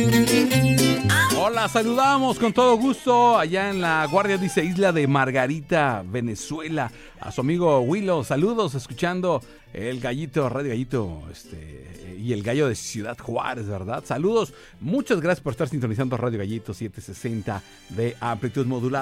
Hola, saludamos con todo gusto allá en La Guardia, dice Isla de Margarita, Venezuela, a su amigo Willow. Saludos, escuchando el Gallito, Radio Gallito, y el Gallo de Ciudad Juárez, ¿verdad? Saludos, muchas gracias por estar sintonizando Radio Gallito 760 de amplitud modulada.